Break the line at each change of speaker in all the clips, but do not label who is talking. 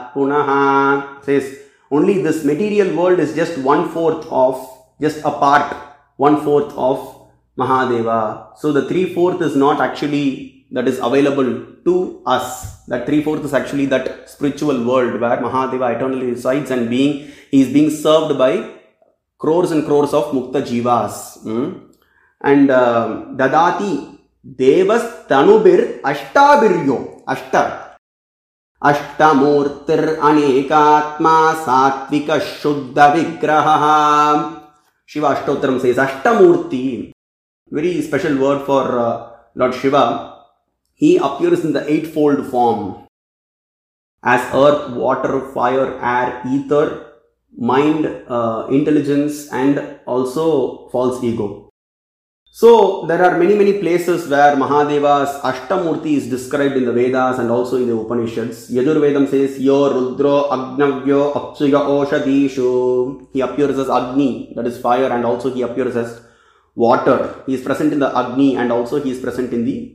punaha. Says only this material world is just 1/4 of, just a part, 1/4 of Mahadeva. So the 3/4 is not actually that is available to us. That 3/4 is actually that spiritual world where Mahadeva eternally resides and he is being served by crores and crores of Mukta Jivas. And Dadati Devas Tanubir Ashtabiryo. Ashtamurtir Anekatma Satvika Shuddha Vigraha. Shiva Ashtotram says Ashtamurti. Very special word for Lord Shiva. He appears in the eightfold form as earth, water, fire, air, ether, mind, intelligence, and also false ego. So there are many places where Mahadeva's Ashtamurti is described in the Vedas and also in the Upanishads. Yajurvedam says, Yo Rudro Agnavyo Apsuya Oshadishu. He appears as Agni, that is fire, and also he appears as water. He is present in the Agni and also he is present in the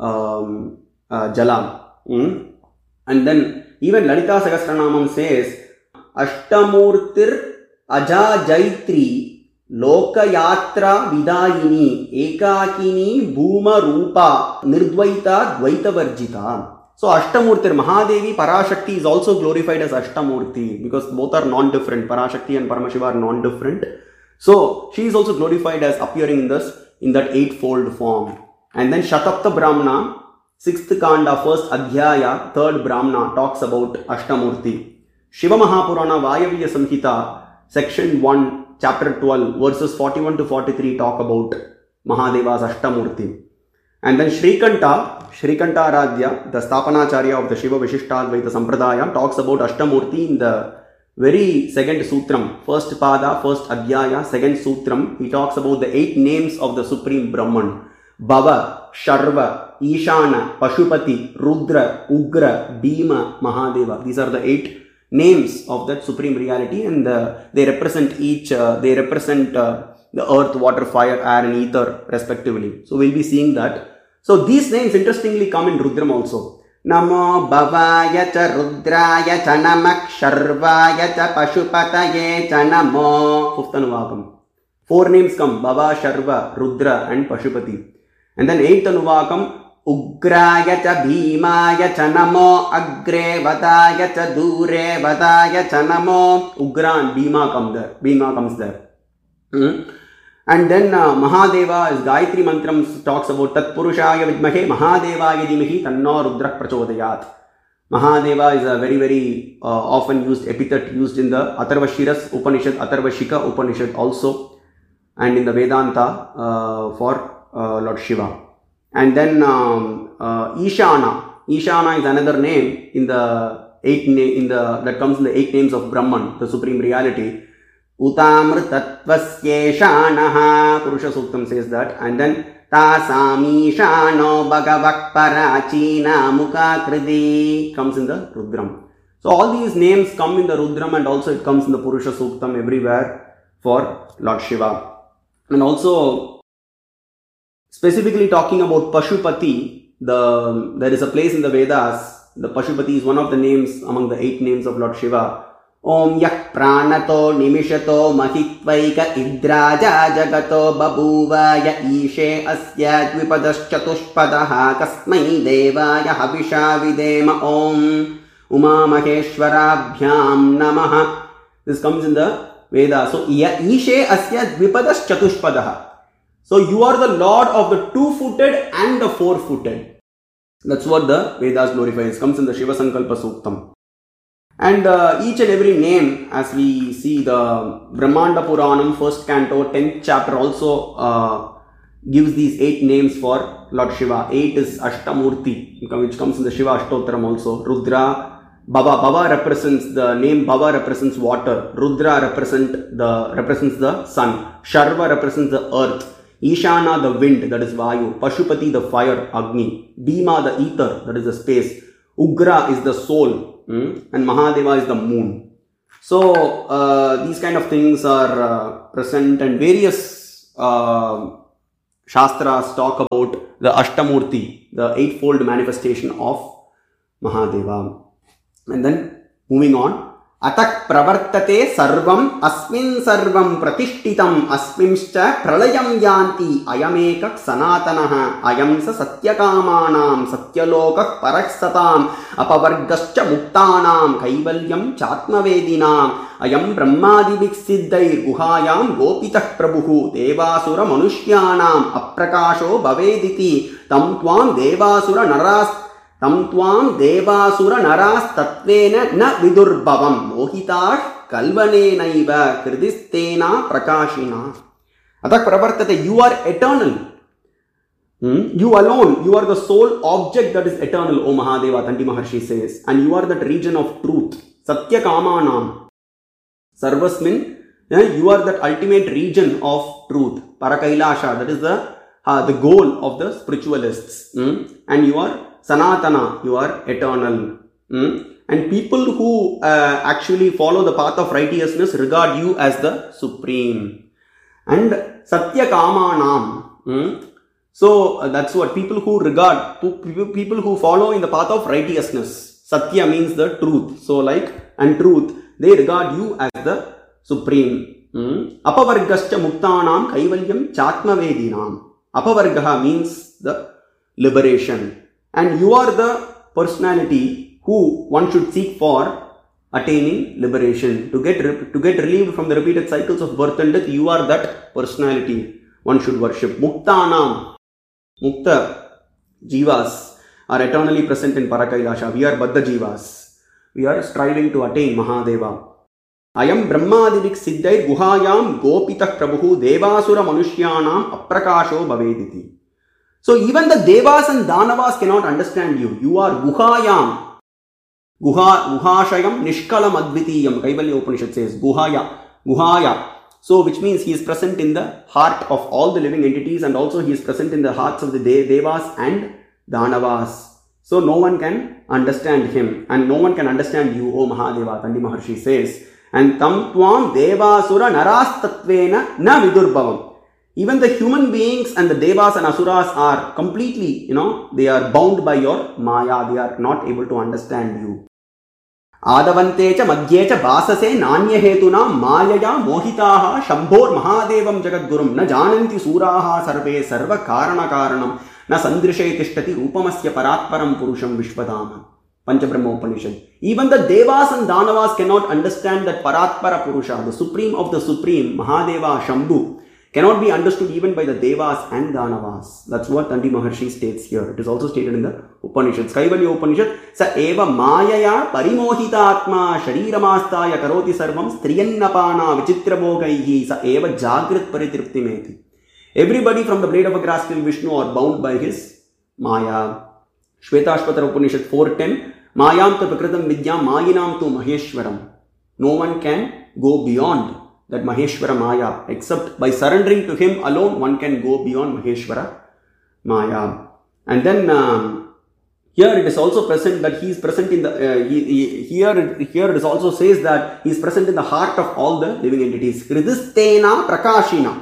Jala. And then even Lalita Sahasranamam says, Ashtamurtir Aja Jaitri Lokayatra Vidayini Ekakini Bhuma Rupa Nirdvaita Dvaita Varjita. So Ashtamurtir, Mahadevi Parashakti is also glorified as Ashtamurti because both are non-different. Parashakti and Paramashiva are non-different. So she is also glorified as appearing in that eightfold form. And then Shatapta Brahmana, 6th Kanda, 1st Adhyaya, 3rd Brahmana talks about Ashtamurti. Shiva Mahapurana Vayavya Samhita, section 1, chapter 12, verses 41 to 43 talk about Mahadeva's Ashtamurti. And then Shrikanta Aradhya, the Sthapanacharya of the Shiva Vishishthadvaita Sampradaya, talks about Ashtamurti in the very second sutram, first pada, first adhyaya, second sutram. He talks about the 8 names of the Supreme Brahman. Bhava, Sharva, Ishana, Pashupati, Rudra, Ugra, Bhima, Mahadeva. These are the 8 names of that Supreme Reality, and they represent the earth, water, fire, air and ether respectively. So we'll be seeing that. So these names interestingly come in Rudram also. Namo Bhavaya cha Rudraya cha Namak Sharvaya cha Pashupataye cha Namo. 5th Anuvakam. 4 names come: Bhava, Sharva, Rudra and Pashupati. And then 8th Anuvakam, Ugraya cha Bhimaya cha Namo Agre Vadaya cha Dure Vadaya cha Namo. Ugra and Bhima comes there. And then Mahadeva is Gayatri Mantram talks about Tat Purushaya Vidmahe Mahadevaya Dhimahi Tanno Rudrak Prachodayat. Mahadeva is a very often used epithet used in the Atharvashiras Upanishad, Atharvashika Upanishad also, and in the Vedanta for Lord Shiva. And then Ishana is another name in the that comes in the 8 names of Brahman, the Supreme Reality. Utamrtatvasyeeshanaha, Purusha Suktam says that. And then Tasamishano Bhagavak Parachina Mukhakriti comes in the Rudram. So all these names come in the Rudram and also it comes in the Purusha Suktam everywhere for Lord Shiva. And also specifically talking about Pashupati, there is a place in the Vedas. The Pashupati is one of the names among the 8 names of Lord Shiva. Om Yak Pranato Nimishato Mahitvaika Idraja Jagato Babuva Ya Ishe Asya Dvipadashchatushpadaha Kasmai Devaya Havisha Videma Om Uma Maheshwarabhyam Namaha. This comes in the Vedas. So Ishe Asya Dvipadashchatushpadaha. So you are the Lord of the 2-footed and the 4-footed. That's what the Vedas glorifies. It comes in the Shiva Sankalpa Suktam. And each and every name, as we see the Brahmanda Puranam, 1st canto, 10th chapter also gives these 8 names for Lord Shiva. 8 is Ashtamurti, which comes in the Shiva Ashtottaram also. Rudra, Bhava represents, the name Bhava represents water. Rudra represents the sun. Sharva represents the earth. Ishana, the wind, that is Vayu. Pashupati, the fire, Agni. Bhima, the ether, that is the space. Ugra is the soul. And Mahadeva is the moon. So these kind of things are present, and various Shastras talk about the Ashtamurti, the 8-fold manifestation of Mahadeva. And then Moving on. Atak pravartate sarvam asmin sarvam pratishtitam asmimscha pralayam yanti ayamekak sanatanaha ayam sa satyakamanam satyalokak paraksatam apavargascha muktanam kaivalyam chatmavedinam ayam brahmadivik siddhair guhayam gopitah prabhuhu devasura manushyanam aprakasho bhavediti tam tvam devasura naras tatvena na vidurbhavam mohitash kalvanenaiva kridistena prakashina. Atak pravartate, you are eternal. You alone, you are the sole object that is eternal, O Mahadeva, Dandi Maharshi says. And you are that region of truth. Satya Kamanam. Sarvasmin, you are that ultimate region of truth. Parakailasha, that is the goal of the spiritualists. And you are Sanatana, you are eternal. And people who actually follow the path of righteousness regard you as the supreme. And Satya Kamanam. So that's what people who regard, people who follow in the path of righteousness. Satya means the truth. So and truth, they regard you as the supreme. Apavargascha muktanam kaivalyam chatmavedinam. Apavargaha means the liberation. And you are the personality who one should seek for attaining liberation. To get relieved from the repeated cycles of birth and death, you are that personality one should worship. Muktanam. Mukta jivas are eternally present in Parakailasha. We are Baddha jivas. We are striving to attain Mahadeva. Ayam brahmadivik siddhair guhayam gopitah prabhuhu devasura manushyanam aprakasho bhavediti. So even the devas and danavas cannot understand you. You are guhayam. Guhashayam nishkalam advitiyam. Kaivalya Upanishad says Guhaya. So which means he is present in the heart of all the living entities, and also he is present in the hearts of the devas and danavas. So no one can understand him, and no one can understand you, O Mahadeva, Dandi Maharshi says. And tam tvam devasura naras tatvena na vidurbhavam. Even the human beings and the devas and asuras are completely, they are bound by your maya. They are not able to understand you. Adavantecha madhyecha vasase nanya hetuna mayaya mohitaha shambhor mahadevam jagadgurum na jananti suraha sarve sarva karana karanam na sandrishe tishtati rupamasya paratparam purusham vishvadama. Panchabrahma Upanishad. Even the devas and danavas cannot understand that paratpara purusha, the supreme of the supreme, Mahadeva, Shambhu, cannot be understood even by the devas and danavas. That's what Dandi Maharshi states here. It is also stated in the Upanishads. Kaivalya Upanishad, Sa eva mayaya parimohita atma shariramastaya karoti sarvam striyannapana vichitrabhogaihi sa eva jagrit paritriptimeti. Everybody from the blade of a grass till Vishnu are bound by his maya. Shvetashvatara Upanishad 4.10, Mayam tu vikritam vidyam mayinam tu maheshwaram. No one can go beyond that Maheshwara Maya, except by surrendering to him alone, one can go beyond Maheshwara Maya. And then here it is also present that he is present in the, here it is also says that he is present in the heart of all the living entities. Hridistena prakashina.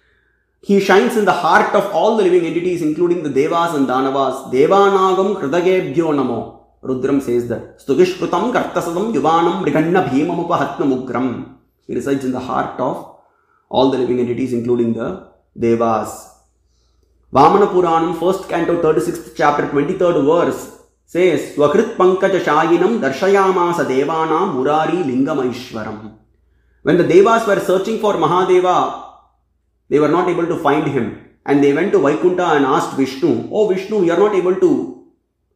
He shines in the heart of all the living entities, including the devas and danavas. Devanagam hridagebhyo namo. Rudram says that. Stugishkrutam kartasadam yuvanam mriganna bhimam upahatnamugram. He resides in the heart of all the living entities, including the devas. Vamana Puranam, 1st canto, 36th chapter, 23rd verse says, Swakrit pankaja shayinam darshayamasa devanam murari lingamaishwaram. When the devas were searching for Mahadeva, they were not able to find him. And they went to Vaikuntha and asked Vishnu, Oh Vishnu, we are not able to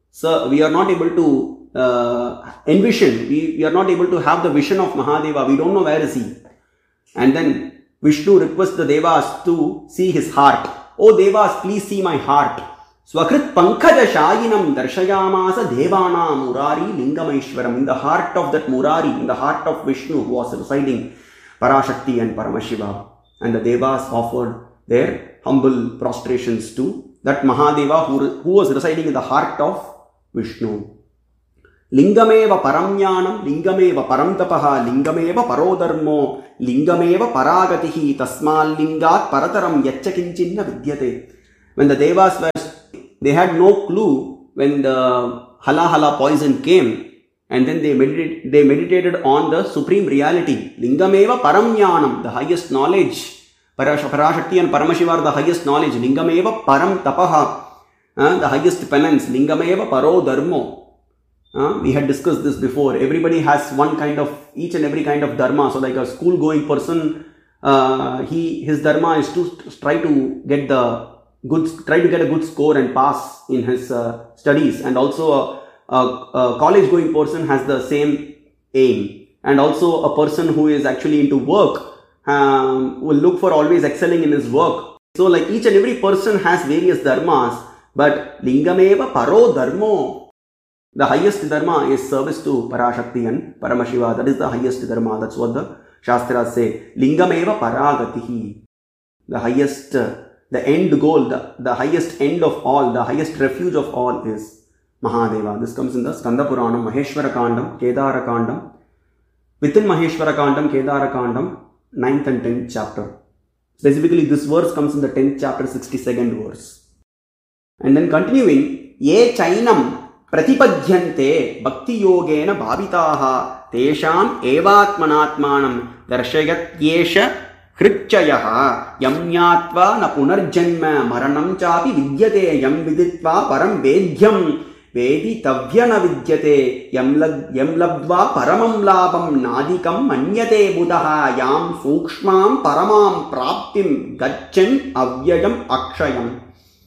envision. We are not able to have the vision of Mahadeva. We don't know where is he. And then Vishnu requests the devas to see his heart. Oh devas, please see my heart. Swakrit pankaja shayinam darshayamasa devana murari lingamaishwaram. In the heart of that Murari, in the heart of Vishnu was residing Parashakti and Paramashiva. And the devas offered their humble prostrations to that Mahadeva who was residing in the heart of Vishnu. Lingameva paramyanam, lingameva paramtapaha, lingameva parodharmo, lingameva paragatihi, tasmal lingat parataram yachakinchinna vidyate. When the devas were, they had no clue when the hala poison came, And then they meditated on the supreme reality. Lingameva param jnanam, the highest knowledge. Parashakti and Paramashiva are the highest knowledge. Lingameva param tapaha, the highest penance. Lingameva paro dharmo. We had discussed this before. Everybody has one kind of, each and every kind of dharma. So like a school going person, his dharma is to try to get a good score and pass in his studies. And also a college going person has the same aim. And also a person who is actually into work will look for always excelling in his work. So like each and every person has various dharmas, but Lingameva paro dharmo. The highest dharma is service to Parashakti and Paramashiva. That is the highest dharma. That's what the Shastras say. Lingameva paragatihi. The highest, the end goal, the highest end of all, the highest refuge of all is Mahadeva. This comes in the Skanda Puranam, Maheshwara Kandam, Kedara Kandam. Within Maheshwara Kandam, Kedara Kandam, 9th and 10th chapter. Specifically, this verse comes in the 10th chapter, 62nd verse. And then continuing, Ye Chainam Pratipadhyante Bhakti Yogena Bhavitaha Tesham Evatmanatmanam Darshayatyesha Hritchayaha Yamnyatva Na Punarjanma Maranam Chapi Vidyate Yam Viditva Param Vedhyam Vedi Tavyana Vidyate Yam Labdva Paramam Labam Nadikam Manyate Buddha Yam Sukshmam Paramam Praptim Gachan Avyayam Akshayam.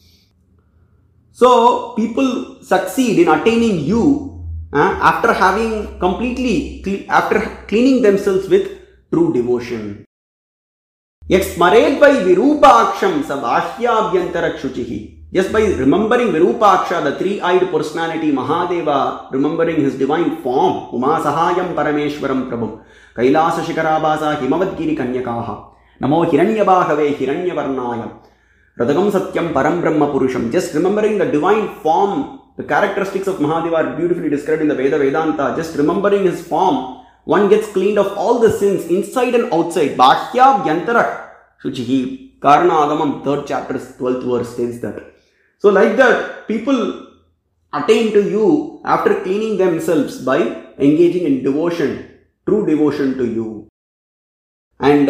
So people succeed in attaining you after having after cleaning themselves with true devotion. Yaksmared by Virupaksham Sabashyabhyantara Kshuchihi. Just by remembering Virupaksha, the three-eyed personality, Mahadeva, remembering his divine form, Uma Sahayam Parameshwaram Prabhum, Kailasa Shikarabasa Himavadgiri Kanyakaha, Namo Hiranyabhagave Hiranyavarnaya, Radhagam Satyam Param Brahma Purusham. Just remembering the divine form, the characteristics of Mahadeva are beautifully described in the Vedanta. Just remembering his form, one gets cleaned of all the sins inside and outside. Bhashya Vyantara Shuchihi. Karana Agamam, 3rd chapter, 12th verse says that. So like that, people attain to you after cleaning themselves by engaging in devotion, true devotion to you. And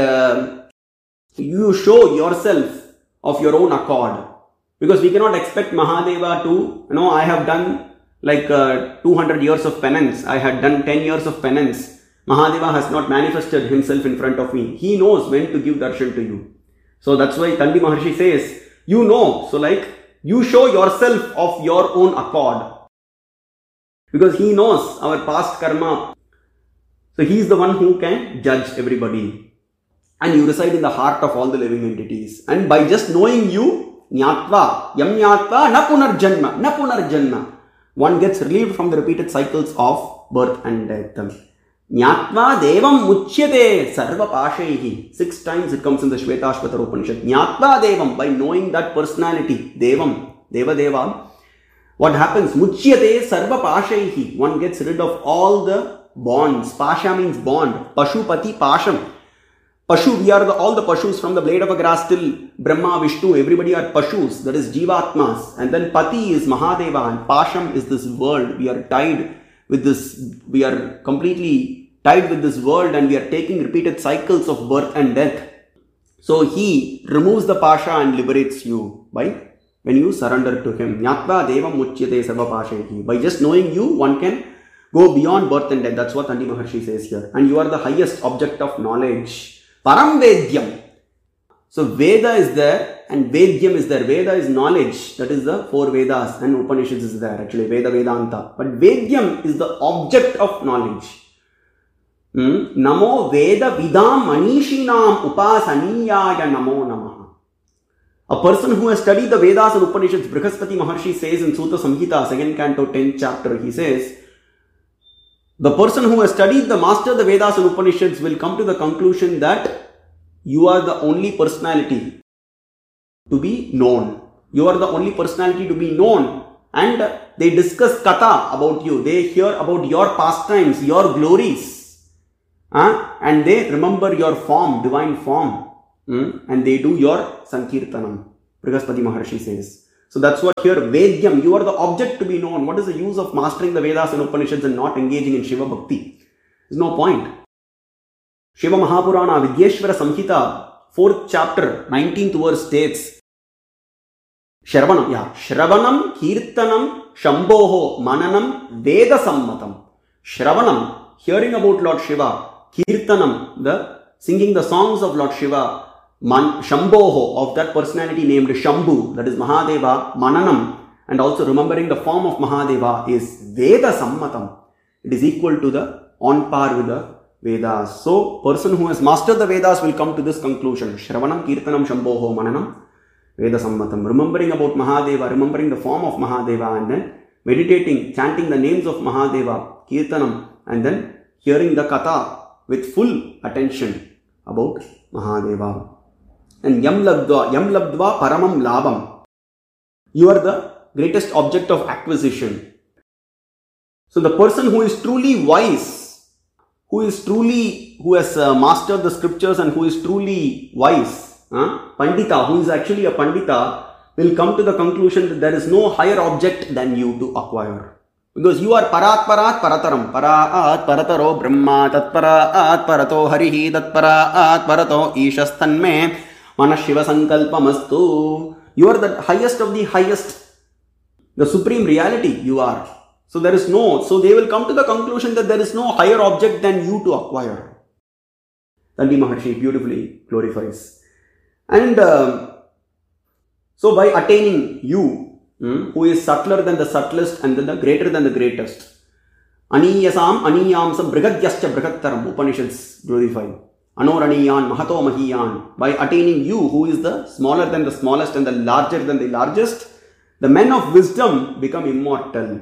you show yourself of your own accord. Because we cannot expect Mahadeva to, I have done like 200 years of penance. I had done 10 years of penance. Mahadeva has not manifested himself in front of me. He knows when to give darshan to you. So that's why Tandi Maharshi says, so like, you show yourself of your own accord. Because he knows our past karma. So he is the one who can judge everybody. And you reside in the heart of all the living entities. And by just knowing you, Nyatva, Yam Nyatva, Na Punarjanma. One gets relieved from the repeated cycles of birth and death. Nyatva Devam Muchyate Sarva Pashehi. 6 times it comes in the Shvetashvatara Upanishad. Nyatva Devam, by knowing that personality, Devam, Deva. What happens? Muchyate Sarva Pashehi. One gets rid of all the bonds. Pasha means bond. Pashupati Pasham. Pashu, we are all the Pashus from the blade of a grass till Brahma, Vishnu, everybody are Pashus, that is Jivatmas. And then Pati is Mahadeva and Pasham is this world. We are tied with this, we are completely tied with this world and we are taking repeated cycles of birth and death. So he removes the Pasha and liberates you by when you surrender to him. Nyatva Devam Muchyate Sarva Pashehi. By just knowing you, one can go beyond birth and death. That's what Tandi Maharshi says here. And you are the highest object of knowledge. Param Vedyam. So Veda is there and Vedyam is there. Veda is knowledge. That is the 4 Vedas and Upanishads is there. Actually Veda Vedanta. But Vedyam is the object of knowledge. Namo Veda Vidam Manishinam Upasaniyaya Namo Namaha. A person who has studied the Vedas and Upanishads, Brihaspati Maharshi says in Sutta Samhita, 2nd canto, 10th chapter, he says, the person who has studied the master of the Vedas and Upanishads will come to the conclusion that you are the only personality to be known. You are the only personality to be known. And they discuss katha about you. They hear about your pastimes, your glories. And they remember your form, divine form. And they do your Sankirtanam. Brihaspati Maharshi says. So that's what here, Vedyam, you are the object to be known. What is the use of mastering the Vedas and Upanishads and not engaging in Shiva Bhakti? There's no point. Shiva Mahapurana, Vidyeshwara Samhita, 4th chapter, 19th verse states, Shravanam, Kirtanam, Shambhoho, Mananam, Veda Sammatam. Shravanam, hearing about Lord Shiva. Kirtanam, the singing the songs of Lord Shiva. Shambhoho, of that personality named Shambhu, that is Mahadeva. Mananam, and also remembering the form of Mahadeva is Veda Sammatam. It is equal to the, on par with the Vedas. So, person who has mastered the Vedas will come to this conclusion. Shravanam, Kirtanam, Shambhoho, Mananam, Veda Sammatam. Remembering about Mahadeva, remembering the form of Mahadeva, and then meditating, chanting the names of Mahadeva, Kirtanam, and then hearing the Katha with full attention about Mahadeva. And Yam Labdva Paramam Labam. You are the greatest object of acquisition. So the person who is truly wise, who has mastered the scriptures and who is truly wise, Pandita, who is actually a Pandita, will come to the conclusion that there is no higher object than you to acquire. Because you are Parat Parat Parataram. Paraat Parataro Brahma Tatparaat Parato Harihi Tatparaat Parato Ishasthanme Manashiva Sankalpamastu. You are the highest of the highest, the supreme reality you are. So they will come to the conclusion that there is no higher object than you to acquire. Dandi Maharshi beautifully glorifies. And so by attaining you, who is subtler than the subtlest and then the greater than the greatest, Aniyasam Aniyamsam Brigadyascha Brigattaram, Upanishads glorify. Anoraniyan Mahato Mahiyan. By attaining you, who is the smaller than the smallest and the larger than the largest, the men of wisdom become immortal.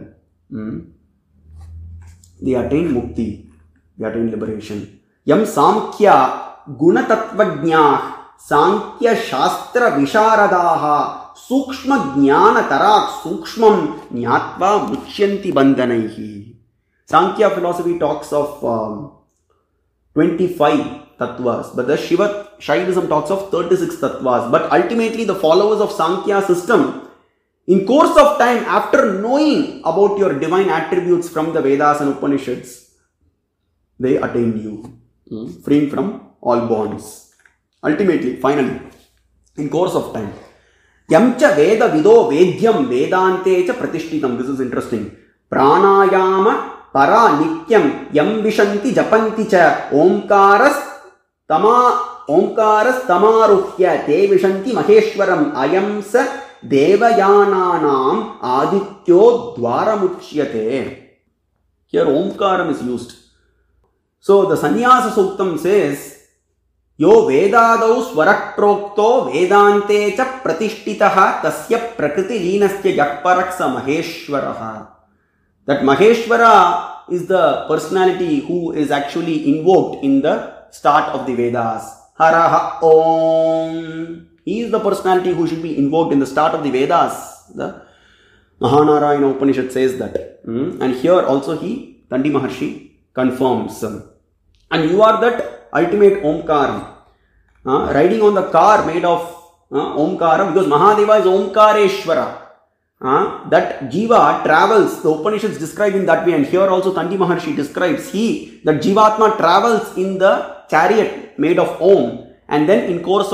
They attain mukti, they attain liberation. Yam Samkhya Gunatatvajnah Sankhya Shastra Visharadaha Sukshma Jnana Tarak Sukshmam Nyatva Muchyanti Bandhanaihi. Sankhya philosophy talks of 25 tattvas, but the Shaivism talks of 36 tattvas. But ultimately the followers of Sankhya system, in course of time, after knowing about your divine attributes from the Vedas and Upanishads, they attain you, freeing from all bonds. Ultimately, finally, in course of time. Yamcha Veda Vido Vedyam Vedante cha Pratishtitam. This is interesting. Pranayama Para Nityam Yam Vishanti Japanti cha Omkaras Tamaruhya Te Vishanti Maheshwaram Ayamsa Devayananam Adityo Dwaramuchyate. Here Omkaram is used. So the Sannyasa Suktam says, Yo Vedadau Swarakrokto Vedante cha Pratishtitaha Tasya Prakriti Linasya Jakparaksa Maheshwaraha. That Maheshwara is the personality who is actually invoked in the start of the Vedas. Haraha Om. He is the personality who should be invoked in the start of the Vedas. The Mahanarayana Upanishad says that. And here also Dandi Maharshi confirms. And you are that ultimate Omkaram. Riding on the car made of Omkaram, because Mahadeva is Omkareshwara. That Jiva travels, the Upanishads describe in that way, and here also Dandi Maharshi describes that Jivatma travels in the chariot made of Om, and then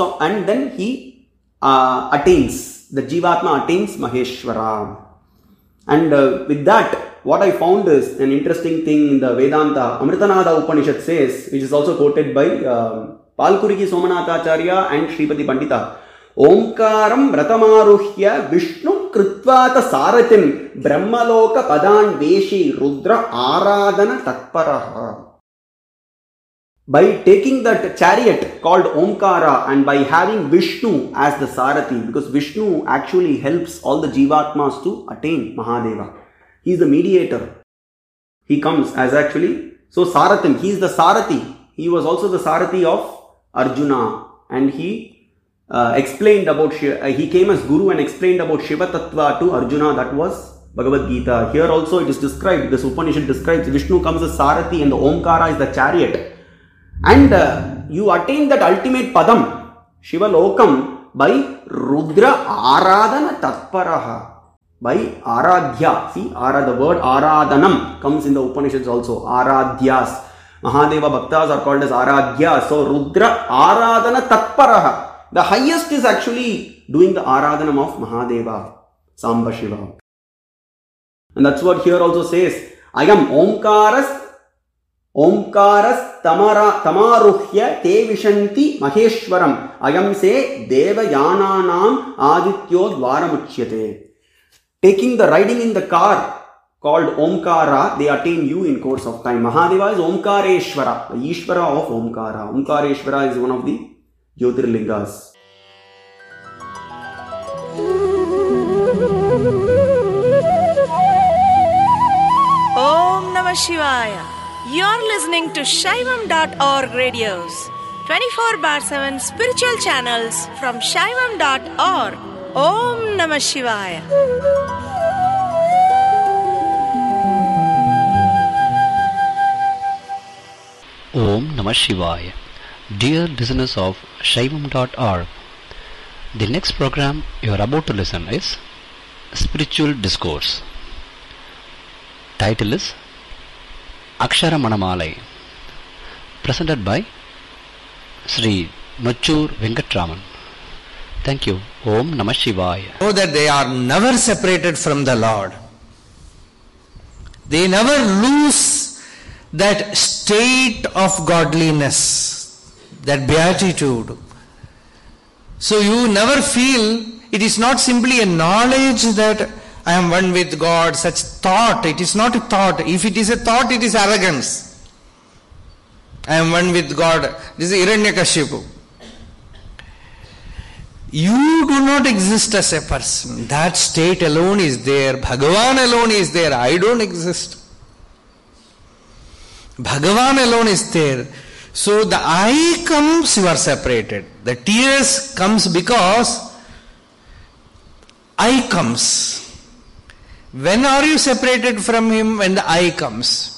he attains, the Jivatma attains Maheshwara. And with that, what I found is an interesting thing in the Vedanta. Amritanada Upanishad says, which is also quoted by Palkurigi Somanatacharya and Shripati Pandita, Omkaram Ratamaruhya Vishnu Kritvata Saratim Brahmaloka Padan Veshi Rudra Aradana Tatparaha. By taking that chariot called Omkara and by having Vishnu as the Sarathi, because Vishnu actually helps all the Jivatmas to attain Mahadeva. He is the mediator. He comes as actually, so Sarathim, he is the Sarathi. He was also the Sarathi of Arjuna, and he explained about he came as Guru and explained about Shiva Tattva to Arjuna. That was Bhagavad Gita. Here also it is described, this Upanishad describes Vishnu comes as Sarathi and the Omkara is the chariot. And you attain that ultimate Padam, Shiva Lokam, by Rudra Aradhana Tatparaha. By Aradhya. See, the word Aradhanam comes in the Upanishads also. Aradhyas. Mahadeva Bhaktas are called as Aradhyas. So, Rudra Aradhana Tatparaha. The highest is actually doing the Aradhanam of Mahadeva, Samba Shiva. And that's what here also says. I am Omkaras Tamaruhya Te Vishanti Maheshwaram. I am say Deva Yananam Adityo Dvaramuchyate. Taking the riding in the car called Omkara, they attain you in course of time. Mahadeva is Omkareshwara, the Ishvara of Omkara. Omkareshwara is one of the Jyotirlingas.
Om Namah Shivaya. You're listening to Shaivam.org radios, 24/7 spiritual channels from Shaivam.org. Om Namah Shivaya.
Om Namah Shivaya. Dear listeners of Shaivam.org, the next program you are about to listen is Spiritual Discourse. Title is Akshara Manamalai, presented by Sri Nochur Venkatraman. Thank you. Om Namah Shivaya.
Know that they are never separated from the Lord. They never lose that state of godliness, that beatitude. So you never feel, it is not simply a knowledge that I am one with God, such thought. It is not a thought. If it is a thought, it is arrogance. I am one with God. This is Hiranyakashipu. You do not exist as a person. That state alone is there. Bhagavan alone is there. I don't exist. Bhagavan alone is there. So the I comes, you are separated. The tears comes because I comes. When are you separated from him? When the I comes.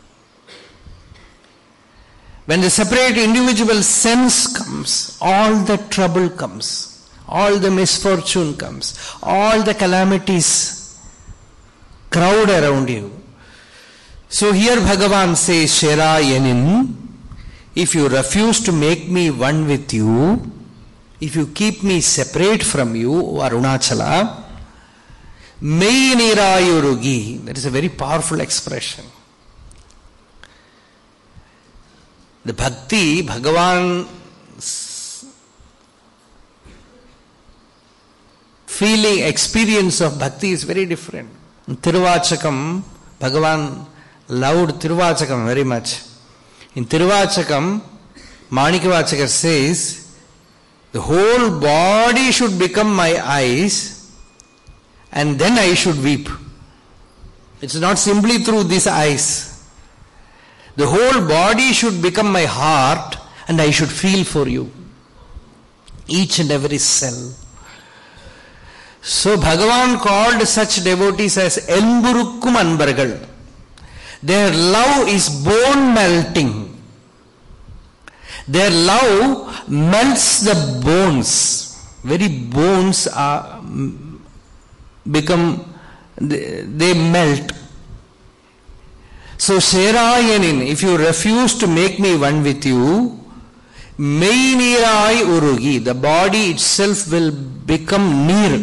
When the separate individual sense comes, all the trouble comes. All the misfortune comes, all the calamities crowd around you. So here Bhagavan says, Shera Yenin, if you refuse to make me one with you, if you keep me separate from you, Arunachala, Mei Nirayurugi, that is a very powerful expression. The bhakti, Bhagavan feeling, experience of bhakti is very different. In Tiruvachakam, Bhagavan loved Tiruvachakam very much. In Tiruvachakam, Manikavachakar says, the whole body should become my eyes and then I should weep. It's not simply through these eyes. The whole body should become my heart and I should feel for you. Each and every cell. So Bhagavan called such devotees as Enburukkum Anbargal. Their love is bone melting. Their love melts the bones. Very bones are they melt. So Sherayanin, if you refuse to make me one with you, Meinirai Urugi, the body itself will become near.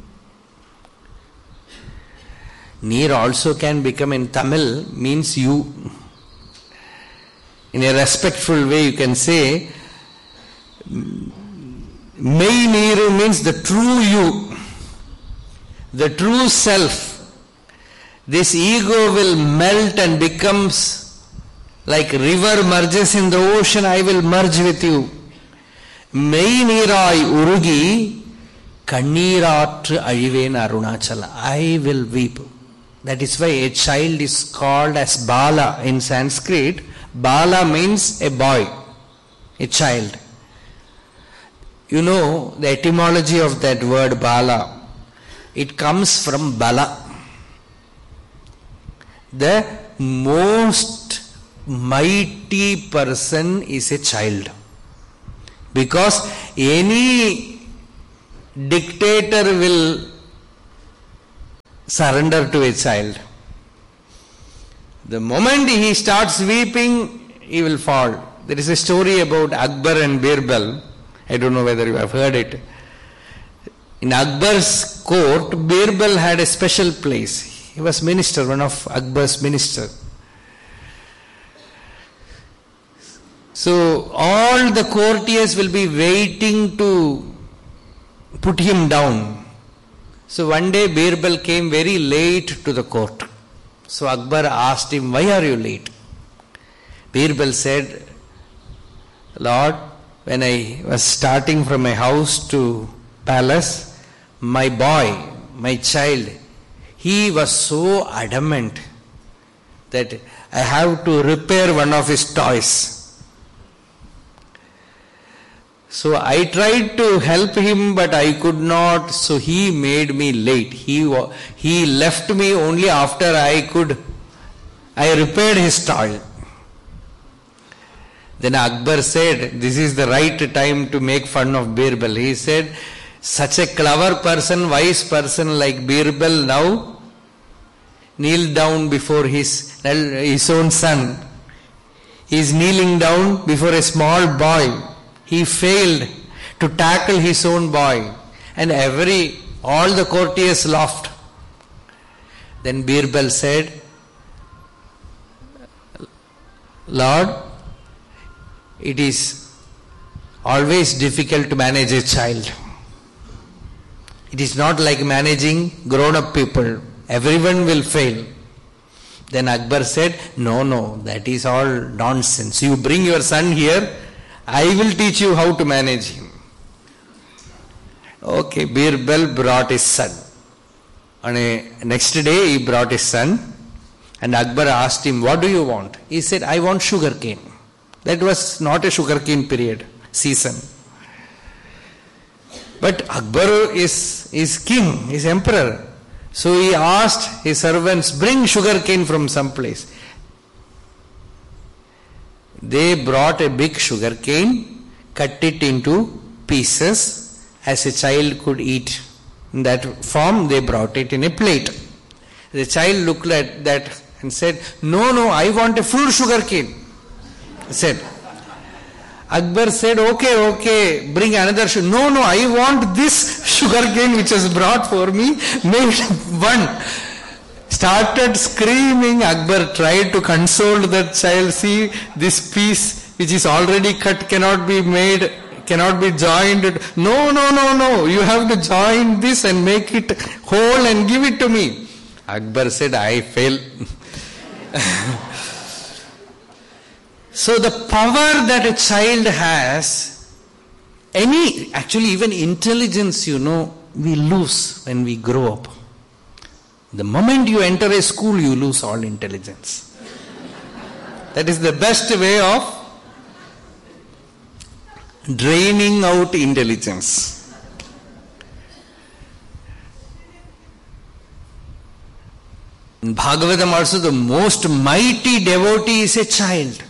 Near also can become in Tamil means you. In a respectful way you can say, Mei Niru means the true you, the true self. This ego will melt and becomes like river merges in the ocean, I will merge with you. Mei Nirai Urugi Kanniratru Ajiven Arunachala, I will weep. That is why a child is called as Bala in Sanskrit. Bala means a boy, a child. You know the etymology of that word Bala. It comes from Bala. The most mighty person is a child. Because any dictator will surrender to a child. The moment he starts weeping, he will fall. There is a story about Akbar and Birbal. I don't know whether you have heard it. In Akbar's court, Birbal had a special place. He was minister, one of Akbar's ministers. So all the courtiers will be waiting to put him down. So one day Birbal came very late to the court. So Akbar asked him, why are you late? Birbal said, Lord, when I was starting from my house to palace, my boy, my child, he was so adamant that I have to repair one of his toys. So I tried to help him, but I could not, so he made me late. He left me only after I repaired his toy. Then Akbar said, this is the right time to make fun of Birbal. He said, such a clever person, wise person like Birbal now kneel down before his own son. He is kneeling down before a small boy. He failed to tackle his own boy, and all the courtiers laughed. Then Birbal said, Lord, it is always difficult to manage a child. It is not like managing grown-up people. Everyone will fail. Then Akbar said, no, that is all nonsense. You bring your son here, I will teach you how to manage him. Okay, Birbal brought his son. On next day he brought his son, and Akbar asked him, what do you want? He said, I want sugar cane. That was not a sugarcane season. But Akbar is king, is emperor. So he asked his servants, bring sugarcane from some place. They brought a big sugarcane, cut it into pieces as a child could eat. In that form they brought it in a plate. The child looked at that and said, no, I want a full sugarcane. Akbar said, okay, bring another sugar. No, I want this sugarcane which was brought for me, made one. Started screaming. Akbar tried to console that child. See, this piece which is already cut cannot be joined. No, you have to join this and make it whole and give it to me. Akbar said, I fail. So the power that a child has, even intelligence, we lose when we grow up. The moment you enter a school, you lose all intelligence. That is the best way of draining out intelligence. In Bhagavatam also, the most mighty devotee is a child.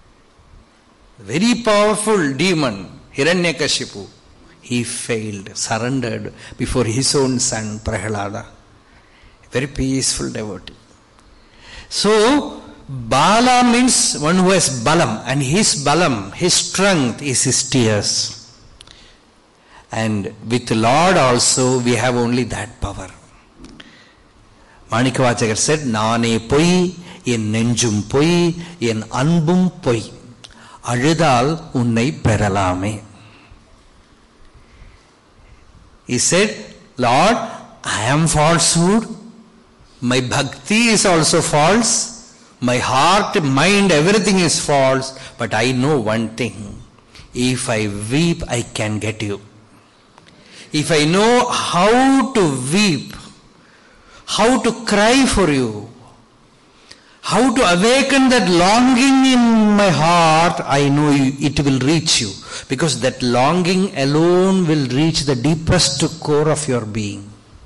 Very powerful demon, Hiranyakashipu. He failed, surrendered before his own son, Prahalada. Very peaceful devotee. So, Bala means one who has balam, and his balam, his strength is his tears. And with the Lord also, we have only that power. Manikavachakar said, Nane poi, en nenjum poi, en anbum poi. Azhudal unnai peralame. He said, Lord, I am falsehood. My bhakti is also false. My heart, mind, everything is false. But I know one thing. If I weep, I can get you. If I know how to weep, how to cry for you, how to awaken that longing in my heart, I know it will reach you. Because that longing alone will reach the deepest core of your being.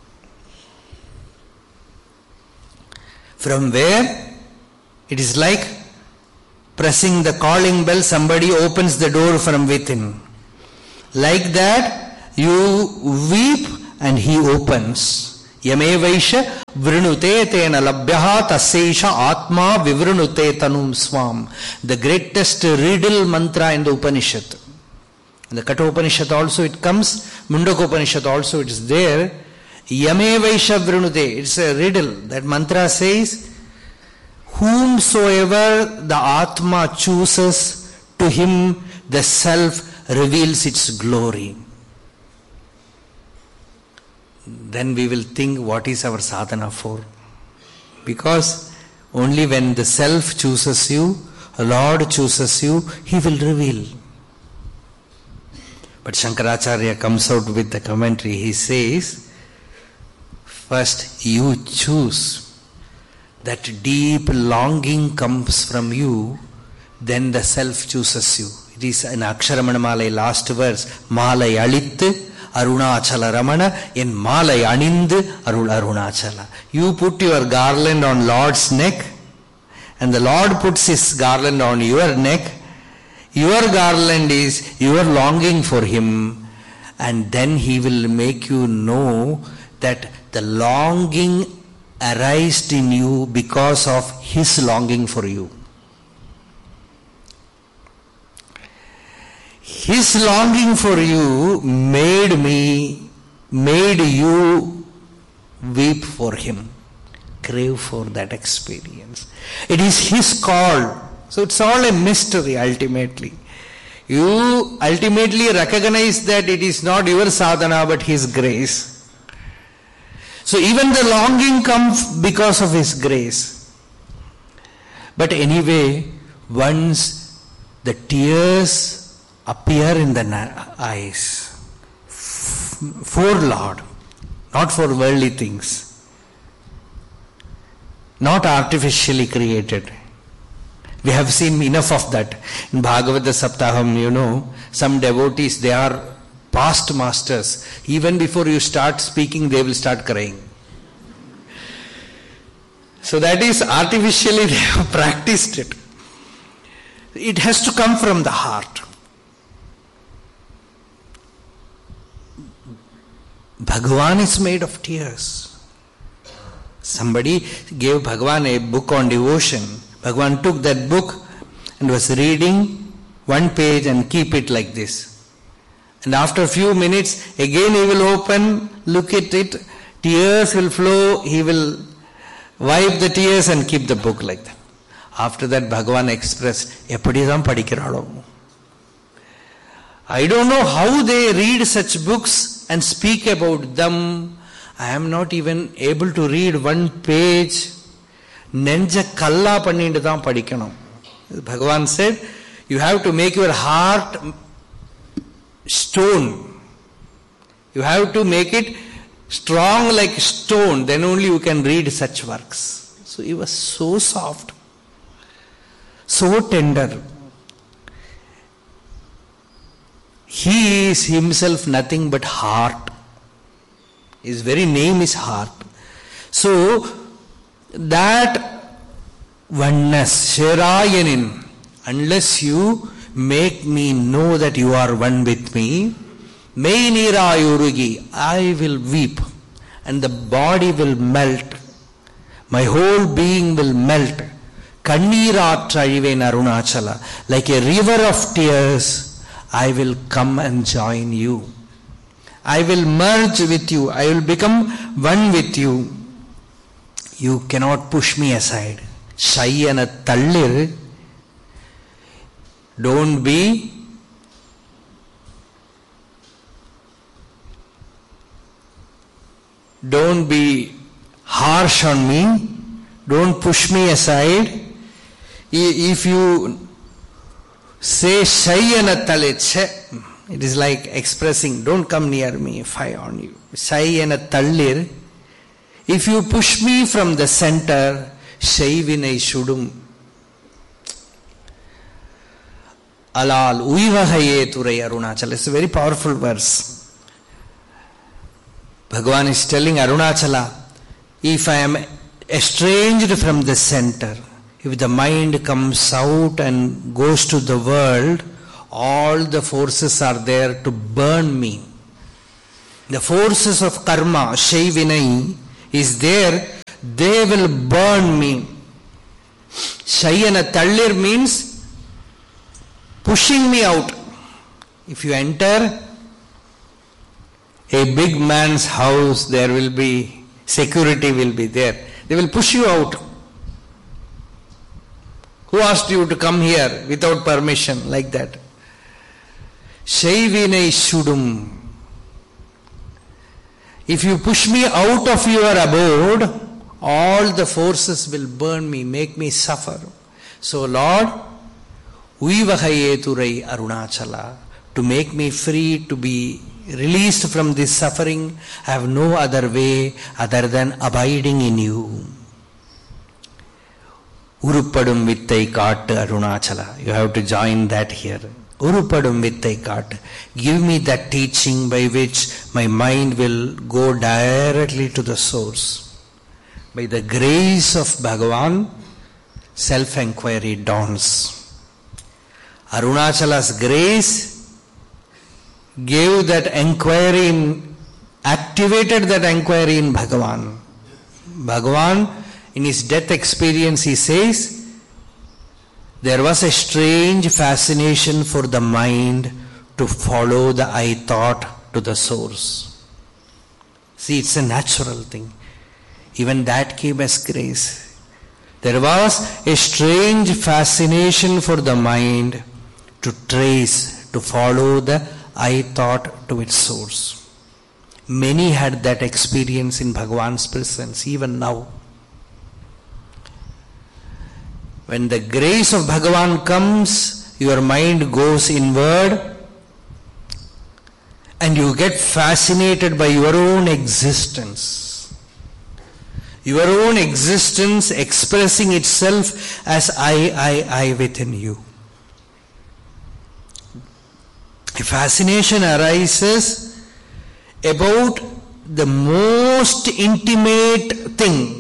From where? It is like pressing the calling bell, somebody opens the door from within. Like that, You weep and he opens. Yamevaisha vrinute tena labhyaha tasesha atma vivrinute tanum swam. The greatest riddle mantra in the Upanishad. In the Katha Upanishad also it comes, Mundaka Upanishad also it is there. Yamevaisha vrinute, it's a riddle. That mantra says, whomsoever the Atma chooses, to him the self reveals its glory. Then we will think, what is our sadhana for? Because only when the self chooses you, Lord chooses you, he will reveal. But Shankaracharya comes out with the commentary. He says, first you choose. That deep longing comes from you, then the self chooses you. It is in Aksharamana Malai last verse, Malai Alittu Arunachala Ramana, in Malai Anindu Arunachala. You put your garland on Lord's neck, and the Lord puts his garland on your neck. Your garland is your longing for him, and then he will make you know that the longing arised in you because of his longing for you. His longing for you made you weep for him, crave for that experience. It is his call. So it's all a mystery ultimately. You ultimately recognize that it is not your sadhana but his grace. So even the longing comes because of his grace. But anyway, once the tears appear in the eyes, for Lord, not for worldly things, not artificially created. We have seen enough of that. In Bhagavata Saptaham, some devotees, they are past masters. Even before you start speaking, they will start crying. So that is artificially they have practiced it. It has to come from the heart. Bhagavan is made of tears. Somebody gave Bhagavan a book on devotion. Bhagavan took that book and was reading one page and keep it like this. And after a few minutes, again he will open, look at it, tears will flow, he will wipe the tears and keep the book like that. After that, Bhagavan expressed, Eppadidam padikiralo. I don't know how they read such books and speak about them. I am not even able to read one page. Nenja kalla pannindadam padikkanam. Bhagavan said, you have to make your heart stone. You have to make it strong like stone, then only you can read such works. So he was so soft, so tender. He is himself nothing but heart. His very name is heart. So that oneness, Sherayanin, unless you make me know that you are one with me, I will weep and the body will melt. My whole being will melt. Kanniratraliven Arunachala. Like a river of tears, I will come and join you. I will merge with you. I will become one with you. You cannot push me aside. Shayyana Tallir. Don't be harsh on me. Don't push me aside. If you say Shayyana Tallir, it is like expressing, don't come near me if I on you. Shayyana Tallir. If you push me from the center, Shaivinai Shudum. Alal Uivahaye Turai Arunachala. It's a very powerful verse. Bhagavan is telling Arunachala, if I am estranged from the center, if the mind comes out and goes to the world, all the forces are there to burn me. the forces of karma, Shaivinai, is there, they will burn me. Shayana Tallir means pushing me out. If you enter a big man's house, there will be security will be there. They will push you out. Who asked you to come here without permission like that? Shaivinai Shudum. If you push me out of your abode, all the forces will burn me, make me suffer. So Lord, Uivahayeturai Arunachala, to make me free, to be released from this suffering, I have no other way other than abiding in you. Urupadum Vittai Kaattu Arunachala. You have to join that here. Urupadum Vittai Kaattu. Give me that teaching by which my mind will go directly to the source. By the grace of Bhagavan, self-enquiry dawns. Arunachala's grace gave that enquiry activated that enquiry in Bhagavan. Bhagavan, in his death experience, he says, there was a strange fascination for the mind to follow the I thought to the source. See, it's a natural thing. Even that came as grace. There was a strange fascination for the mind to trace, to follow the I thought to its source. Many had that experience in Bhagavan's presence, even now. When the grace of Bhagavan comes, your mind goes inward and you get fascinated by your own existence. Your own existence expressing itself as I within you. A fascination arises about the most intimate thing.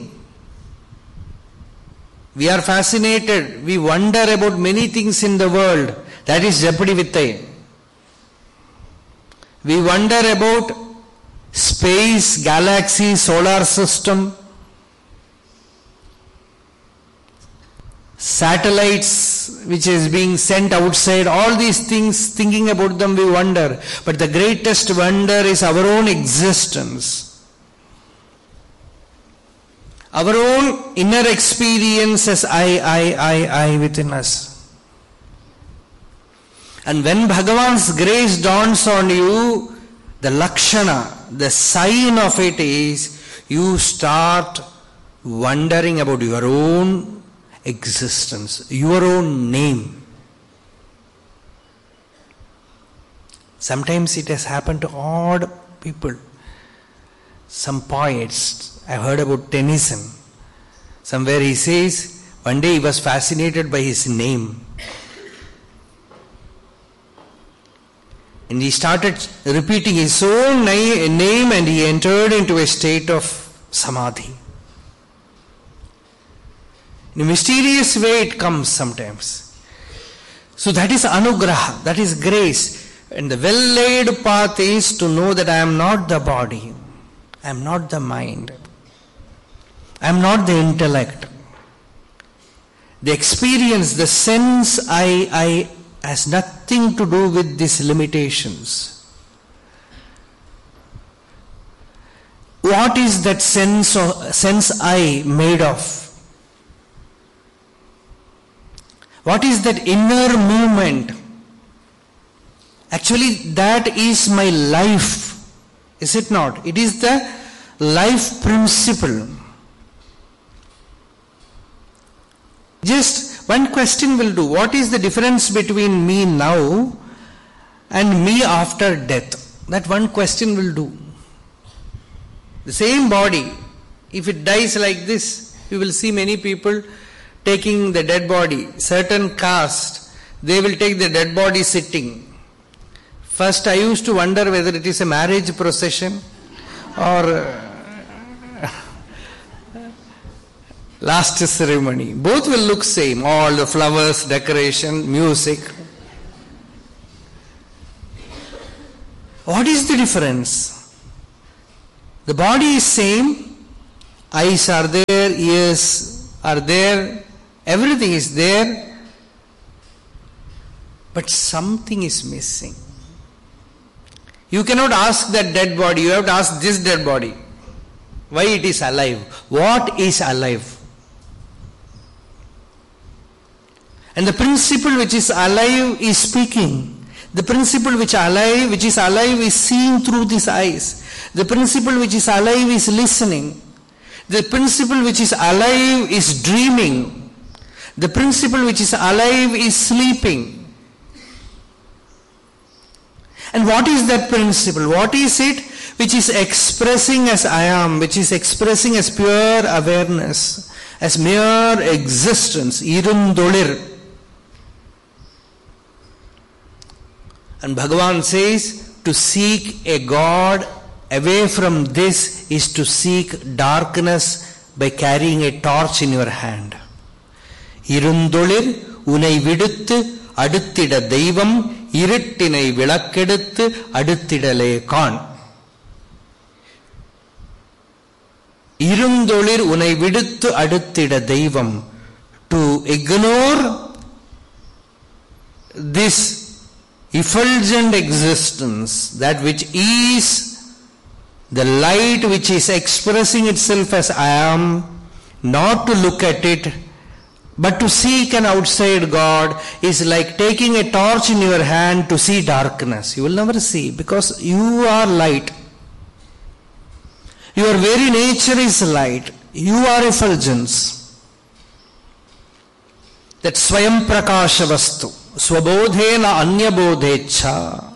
We are fascinated. We wonder about many things in the world. That is Japadi Vittai. We wonder about space, galaxy, solar system, satellites which is being sent outside. All these things, thinking about them, we wonder. But the greatest wonder is our own existence. Our own inner experience as I within us. And when Bhagavan's grace dawns on you, the lakshana, the sign of it is, you start wondering about your own existence, your own name. Sometimes it has happened to odd people. Some poets, I heard about Tennyson. Somewhere he says, one day he was fascinated by his name. And he started repeating his own name and he entered into a state of samadhi. In a mysterious way it comes sometimes. So that is anugraha, that is grace. And the well-laid path is to know that I am not the body, I am not the mind, I am not the intellect. The experience, the sense I has nothing to do with these limitations. What is that sense I made of? What is that inner movement? Actually, that is my life, is it not? It is the life principle. Just one question will do. What is the difference between me now and me after death? That one question will do. The same body, if it dies like this, you will see many people taking the dead body. Certain caste, they will take the dead body sitting. First I used to wonder whether it is a marriage procession or last ceremony. Both will look same. All the flowers, decoration, music. What is the difference? The body is same, eyes are there, ears are there, everything is there, but something is missing. You cannot ask that dead body, you have to ask this dead body. Why it is alive? What is alive? And the principle which is alive is speaking. The principle which is alive is seeing through these eyes. The principle which is alive is listening. The principle which is alive is dreaming. The principle which is alive is sleeping. And what is that principle? What is it which is expressing as I am, which is expressing as pure awareness, as mere existence, irundolir? And Bhagavan says, to seek a God away from this is to seek darkness by carrying a torch in your hand. Irundolir unai viduttu aduttida deivam iruttinai vilakkeduttu aduttidale kan. Irundolir unai viduttu aduttida deivam. To ignore this effulgent existence, that which is the light which is expressing itself as I am, not to look at it, but to seek an outside God, is like taking a torch in your hand to see darkness. You will never see, because you are light. Your very nature is light. You are effulgence. That Swayam Prakasha Vastu. Swabodhena Anyabodhecha.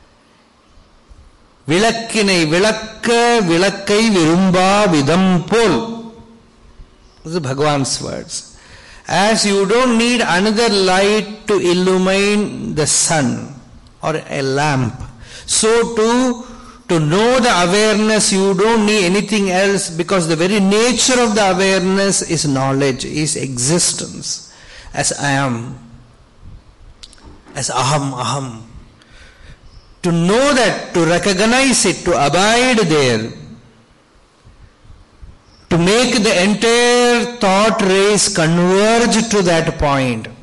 Vilakkinai vilakkai virumba vidam pol. These are Bhagavan's words. As you don't need another light to illumine the sun or a lamp, so too, to know the awareness, you don't need anything else, because the very nature of the awareness is knowledge, is existence, as I am. As aham. To know that, to recognize it, to abide there, to make the entire thought race converge to that point.